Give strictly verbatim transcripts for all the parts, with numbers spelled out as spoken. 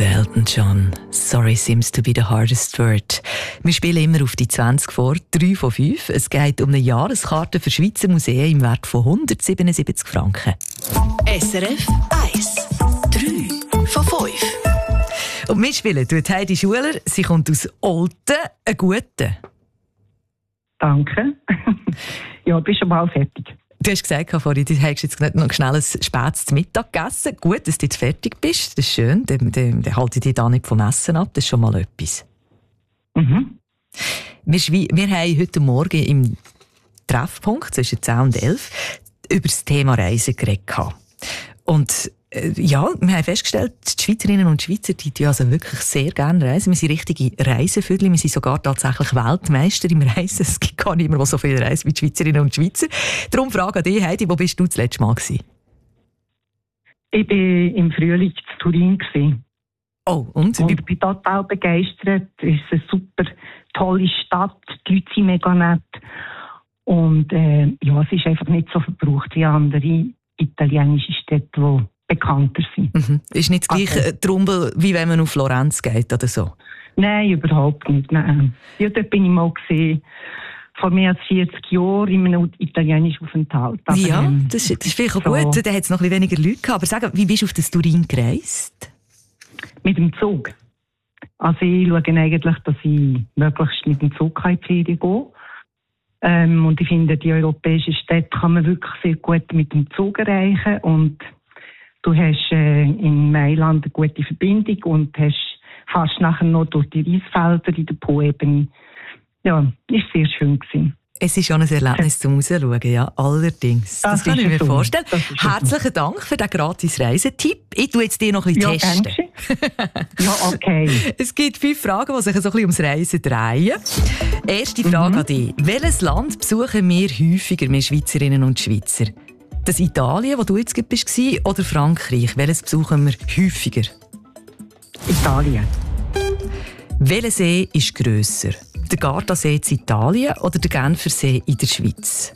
der Elton John. Sorry seems to be the hardest word. Wir spielen immer auf die zwanzig vor, drei von fünf. Es geht um eine Jahreskarte für Schweizer Museen im Wert von hundertsiebenundsiebzig Franken. S R F eins, drei von fünf. Und mitspielen tut Heidi Schuler. Sie kommt aus Olten. Einen guten. Danke. Ja, bist schon mal fertig. Du hast gesagt vorhin, du hast jetzt noch schnell ein spätes Mittag gegessen. Gut, dass du jetzt fertig bist. Das ist schön. Dann, dann, dann halte ich dich da nicht vom Essen ab. Das ist schon mal etwas. Mhm. Wir, wir haben heute Morgen im Treffpunkt zwischen zehn und elf über das Thema Reisen geredet. Und äh, ja, wir haben festgestellt, die Schweizerinnen und Schweizer, die, die also wirklich sehr gerne reisen. Wir sind richtige Reisevögel. Wir sind sogar tatsächlich Weltmeister im Reisen. Es gibt gar nicht mehr so viel Reisen wie die Schweizerinnen und Schweizer. Darum frage an dich, Heidi, wo bist du das letzte Mal gewesen? Ich war im Frühling in Turin. Oh, und? Und ich bin total begeistert. Es ist eine super tolle Stadt. Die Leute sind mega nett. Und äh, ja, es ist einfach nicht so verbraucht wie andere italienische Städte, die bekannter sind. Mhm. Ist nicht das gleiche also, Trumbel, wie wenn man auf Florenz geht oder so? Nein, überhaupt nicht. Nein. Ja, dort bin ich mal gesehen, vor mehr als vierzig Jahren in einem italienischen Aufenthalt. Aber, ja, ähm, das, das ist vielleicht auch so gut. Da hat es noch ein bisschen weniger Leute gehabt. Aber sag, wie bist du auf das Turin gereist? Mit dem Zug. Also ich schaue eigentlich, dass ich möglichst mit dem Zug in die Ferien gehe. Ähm, und ich finde, die europäischen Städte kann man wirklich sehr gut mit dem Zug erreichen. Und du hast äh, in Mailand eine gute Verbindung und hast fast nachher noch durch die Reisfelder in der Po-Ebene. Ja, ist sehr schön gewesen. Es ist schon ein Erlebnis zum Rausschauen, ja, allerdings. Das, das kann ich mir so vorstellen. Herzlichen Dank für den gratis Reisetipp. Ich tue jetzt dir noch ein bisschen ja, testen. Ja, okay. Es gibt fünf Fragen, die sich so ein bisschen ums Reisen drehen. Erste Frage mhm. an dich. Welches Land besuchen wir häufiger, wir Schweizerinnen und Schweizer? Das Italien, wo du jetzt bist, oder Frankreich? Welches besuchen wir häufiger? Italien. Welcher See ist grösser? Der Gardasee in Italien oder der Genfersee in der Schweiz?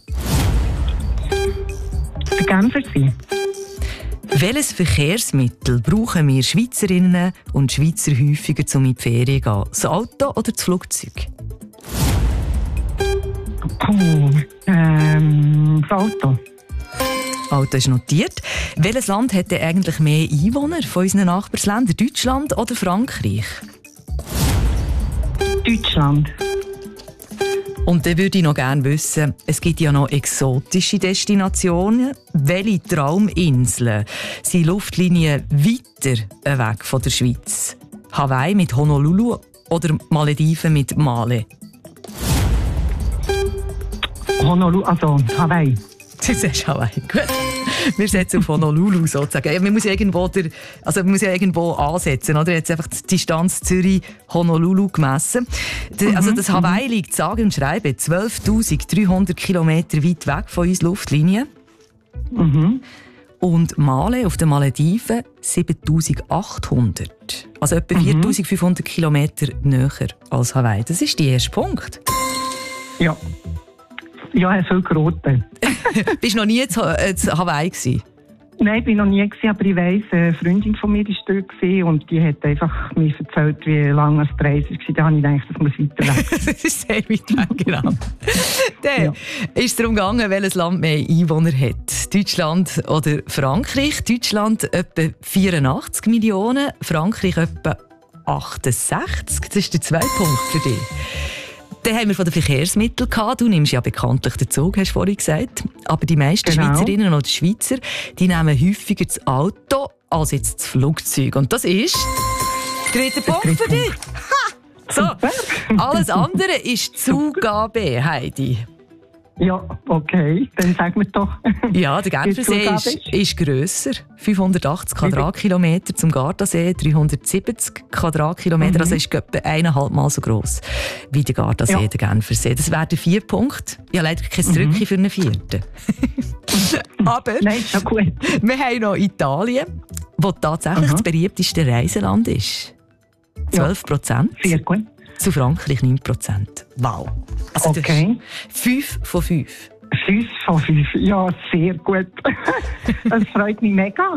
Der Genfersee. Welches Verkehrsmittel brauchen wir Schweizerinnen und Schweizer häufiger, um in die Ferien zu gehen? Das Auto oder das Flugzeug? Oh, ähm, das Auto. Auto ist notiert. Welches Land hat denn eigentlich mehr Einwohner von unseren Nachbarländern? Deutschland oder Frankreich? Deutschland. Und dann würde ich noch gerne wissen, es gibt ja noch exotische Destinationen. Welche Trauminseln sind Luftlinien weiter weg von der Schweiz? Hawaii mit Honolulu oder Malediven mit Male? Honolulu, also Hawaii. Du sagst Hawaii, gut. Wir setzen auf Honolulu sozusagen. Man muss ja irgendwo, der, also man muss ja irgendwo ansetzen, oder? Jetzt einfach die Distanz Zürich-Honolulu gemessen. Mhm, also das Hawaii liegt, sage und schreibe, zwölftausenddreihundert Kilometer weit weg von uns Luftlinie. Mhm. Und Male auf den Malediven siebentausendachthundert. Also etwa mhm. viertausendfünfhundert Kilometer näher als Hawaii. Das ist der erste Punkt. Ja. Ja, er soll geraten. Bist du noch nie zu Hawaii gewesen? Nein, ich war noch nie gewesen, aber ich weiss, eine Freundin von mir war dort und die hat einfach mir erzählt, wie lange die Reise war. Da habe ich gedacht, das muss weiter weg. Das ist sehr weit weg, genau. Dann ja. ist es darum gegangen, welches Land mehr Einwohner hat. Deutschland oder Frankreich? Deutschland etwa vierundachtzig Millionen, Frankreich etwa achtundsechzig. Das ist der zweite Punkt für dich. Dann haben wir von den Verkehrsmitteln gehabt. Du nimmst ja bekanntlich den Zug, hast du vorhin gesagt. Aber die meisten genau. Schweizerinnen oder Schweizer, die nehmen häufiger das Auto als jetzt das Flugzeug. Und das ist der dritte Punkt für dich. Ha! So, alles andere ist Zugabe, Heidi. Ja, okay, dann sag mir doch. Ja, der Genfersee ist, ist grösser. fünfhundertachtzig Quadratkilometer zum Gardasee, dreihundertsiebzig Quadratkilometer. Mhm. Also ist etwa eineinhalb Mal so gross wie der Gardasee, ja. der Genfersee. Das wären vier Punkte. Ich habe leider kein Drückchen mhm. für einen vierten. Aber nein, ist ja gut. Wir haben noch Italien, wo tatsächlich mhm. das beliebteste Reiseland ist. zwölf Prozent. Ja, sehr gut. Zu Frankreich neun Prozent. Wow. Also okay. fünf von fünf. fünf von fünf, ja, sehr gut. Das freut mich mega.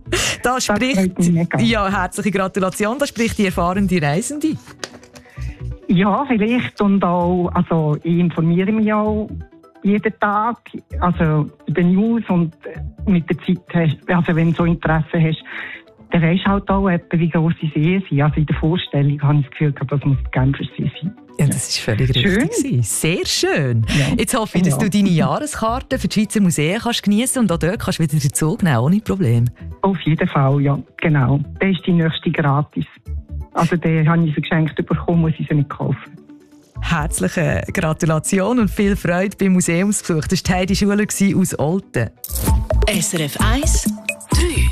Da spricht, ja, herzliche Gratulation, da spricht die erfahrene Reisende. Ja, vielleicht. Und auch, also ich informiere mich auch jeden Tag, also in den News, und mit der Zeit, hast, also wenn du so Interesse hast, dann weisst halt auch etwa, wie gross die Seen sind. Also in der Vorstellung habe ich das Gefühl, das muss Genfersee sein. Ja, das war völlig schön. Richtig. Sehr schön. Ja. Jetzt hoffe ich, dass ja. du deine Jahreskarte für die Schweizer Museen kannst geniessen und auch dort kannst du wieder den Zug nehmen, ohne Problem. Auf jeden Fall, ja, genau. Der ist die nächste gratis. Also den habe ich so geschenkt bekommen, muss ich sie nicht kaufen. Herzliche Gratulation und viel Freude beim Museumsbesuch. Das war Heidi Schuler aus Olten. S R F eins, drei.